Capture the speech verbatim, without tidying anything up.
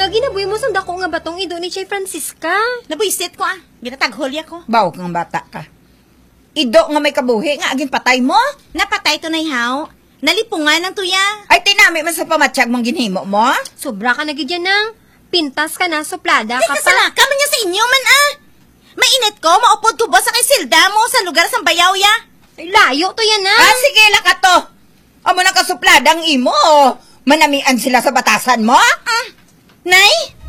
ginabuhi mo sang dako nga batong ido ni Chay Francisca. Nabuisit ko ah. Ginataghol ko. Baw kang bata ka. Ido nga may kabuhi nga agin patay mo. Napatay to na ihaw. Nalipungan ng tuya. Ay tinami man sa pamatsyag mong ginhimo mo. Sobra ka na gidyan nang. Pintas ka na, suplada Di ka pa. kasalaka man niya sa inyo man ah. Mainit ko, maupod ko ba sa kay Silda mo sa lugar sa bayaw ya? Ay, layo to yan na. Ah, sige lang ka to. Amo na kasupladang imo. Manamian sila sa batasan mo? Ah, Nay?